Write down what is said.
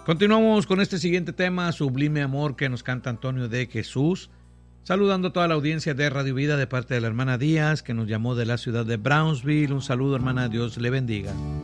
Continuamos con este siguiente tema, Sublime Amor, que nos canta Antonio de Jesús. Saludando a toda la audiencia de Radio Vida de parte de la hermana Díaz, que nos llamó de la ciudad de Brownsville. Un saludo, hermana, Dios le bendiga.